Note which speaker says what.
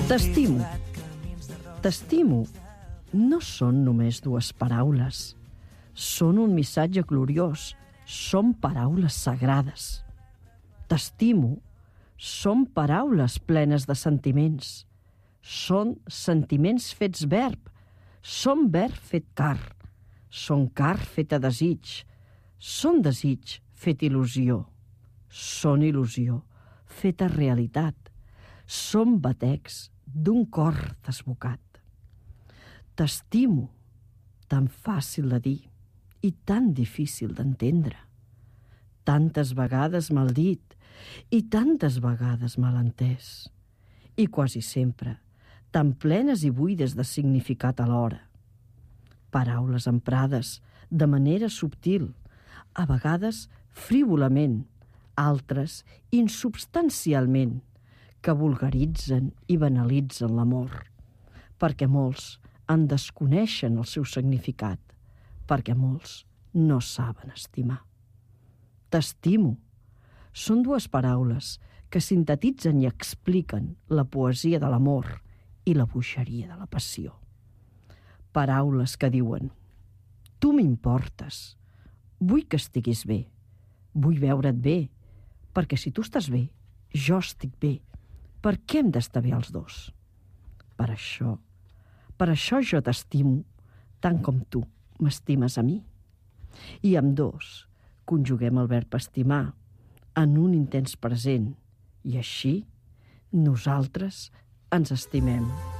Speaker 1: T'estimo. T'estimo no són només dues paraules. Són un missatge gloriós. Són paraules sagrades. T'estimo són paraules plenes de sentiments. Són sentiments fets verb. Són verb fet car. Són car fet a desig. Són desig fet il·lusió. Són il·lusió feta realitat. Són batecs d'un cor desbocat. T'estimo, tan fàcil de dir i tan difícil d'entendre. Tantes vegades mal dit i tantes vegades mal entès. I quasi sempre tan plenes i buides de significat alhora. Paraules emprades de manera subtil, a vegades frívolament, altres insubstancialment, que vulgaritzen i banalitzen l'amor, perquè molts en desconeixen el seu significat, perquè molts no saben estimar. T'estimo són dues paraules que sintetitzen i expliquen la poesia de l'amor i la bogeria de la passió. Paraules que diuen: tu m'importes, vull que estiguis bé, vull veure't bé, perquè si tu estàs bé, jo estic bé. Per què hem d'estar bé els dos? Per això jo t'estimo tant com tu m'estimes a mi. I ambdós conjuguem el verb estimar en un intens present i així nosaltres ens estimem.